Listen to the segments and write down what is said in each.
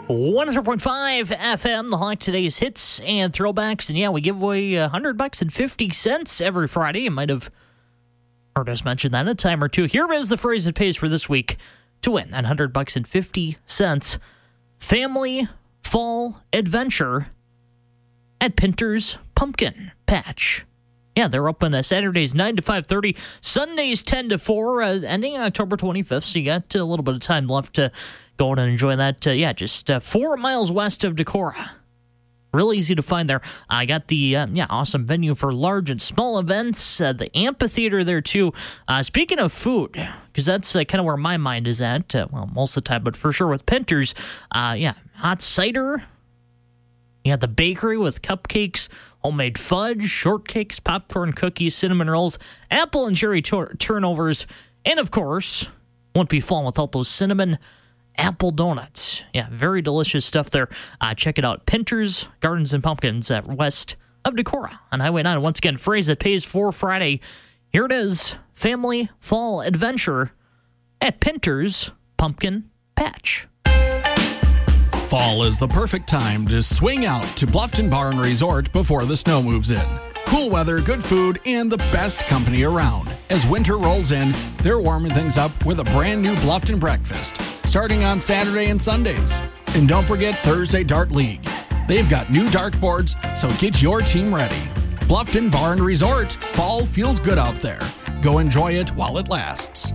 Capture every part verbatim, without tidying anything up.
one hundred point five F M, the Hawk, today's hits and throwbacks. And yeah, we give away one hundred bucks and fifty cents every Friday. You might have heard us mention that a time or two. Here is the phrase that pays for this week to win that one hundred bucks and fifty cents. Family Fall Adventure at Pinter's Pumpkin Patch. Yeah, they're open uh, Saturdays nine to five thirty, Sundays ten to four, uh, ending October twenty-fifth. So you got uh, a little bit of time left to go out and enjoy that. Uh, yeah, just uh, four miles west of Decorah. Real easy to find there. I got the, uh, yeah, awesome venue for large and small events. Uh, the amphitheater there, too. Uh, speaking of food, because that's uh, kind of where my mind is at, uh, well, most of the time, but for sure with Pinter's, uh, yeah, hot cider. You got the bakery with cupcakes, homemade fudge, shortcakes, popcorn, cookies, cinnamon rolls, apple and cherry tur- turnovers, and, of course, won't be fall without those cinnamon apple donuts. Yeah, very delicious stuff there. Uh, check it out. Pinter's Gardens and Pumpkins at west of Decorah on Highway nine. Once again, phrase that pays for Friday. Here it is. Family Fall Adventure at Pinter's Pumpkin Patch. Fall is the perfect time to swing out to Bluffton Bar and Resort before the snow moves in. Cool weather, good food, and the best company around. As winter rolls in, they're warming things up with a brand new Bluffton breakfast, starting on Saturday and Sundays. And don't forget Thursday Dart League. They've got new dart boards, so get your team ready. Bluffton Bar and Resort. Fall feels good out there. Go enjoy it while it lasts.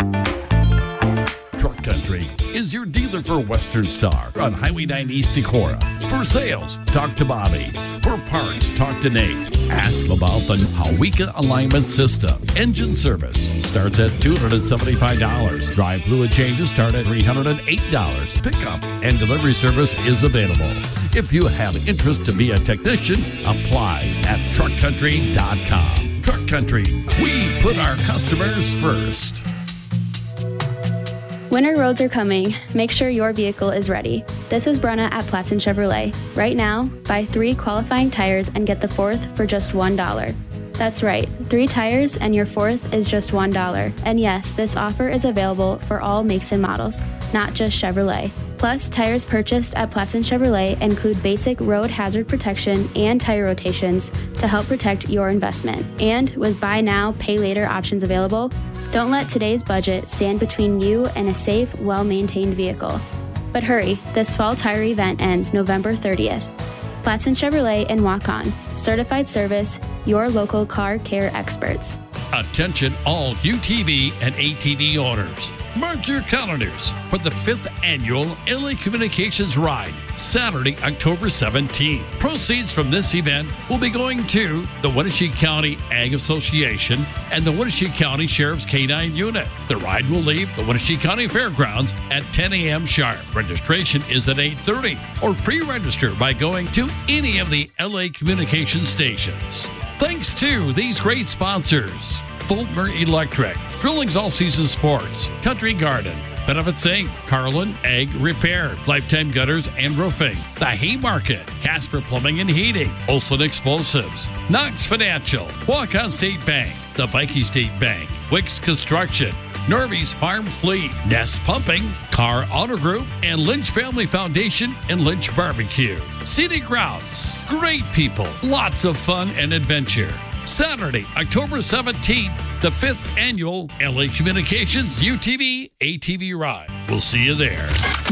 Truck Country is your dealer for Western Star on Highway nine East Decorah. For sales, talk to Bobby. For parts, talk to Nate. Ask about the Hawika Alignment System. Engine service starts at two hundred seventy-five dollars. Drive fluid changes start at three hundred eight dollars. Pickup and delivery service is available. If you have interest to be a technician, apply at truck country dot com. Truck Country, we put our customers first. Winter roads are coming. Make sure your vehicle is ready. This is Brenna at Platson Chevrolet. Right now, buy three qualifying tires and get the fourth for just one dollar. That's right, three tires and your fourth is just one dollar. And yes, this offer is available for all makes and models, not just Chevrolet. Plus, tires purchased at Platson Chevrolet include basic road hazard protection and tire rotations to help protect your investment. And with buy now, pay later options available, don't let today's budget stand between you and a safe, well-maintained vehicle. But hurry, this fall tire event ends November thirtieth. Platson Chevrolet and Walk On. Certified service, your local car care experts. Attention all U T V and A T V owners. Mark your calendars for the fifth annual L A Communications Ride, Saturday, October seventeenth. Proceeds from this event will be going to the Wenatchee County Ag Association and the Wenatchee County Sheriff's K nine Unit. The ride will leave the Wenatchee County Fairgrounds at ten a.m. sharp. Registration is at eight thirty, or pre-register by going to any of the L A Communications stations. Thanks to these great sponsors: Fulmer Electric, Drillings All Season Sports, Country Garden, Benefits Incorporated, Carlin Egg Repair, Lifetime Gutters and Roofing, The Haymarket, Casper Plumbing and Heating, Olson Explosives, Knox Financial, Walk-On State Bank, the Viking State Bank, Wicks Construction, Norby's Farm Fleet, Nest Pumping, Car Auto Group, and Lynch Family Foundation and Lynch Barbecue. Scenic Routes, great people, lots of fun and adventure. Saturday, October seventeenth, the fifth annual L A Communications U T V A T V Ride. We'll see you there.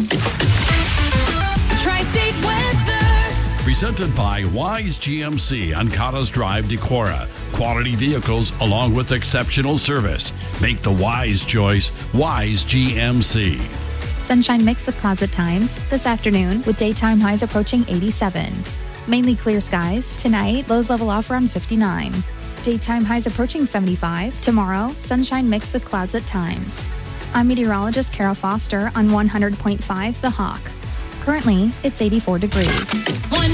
Tri-State Weather. Presented by Wise G M C on Cottas Drive, Decorah. Quality vehicles along with exceptional service. Make the wise choice, Wise G M C. Sunshine mixed with clouds at times this afternoon with daytime highs approaching eighty-seven. Mainly clear skies. Tonight, lows level off around fifty-nine. Daytime highs approaching seventy-five. Tomorrow, sunshine mixed with clouds at times. I'm meteorologist Carol Foster on one hundred point five The Hawk. Currently, it's eighty-four degrees. One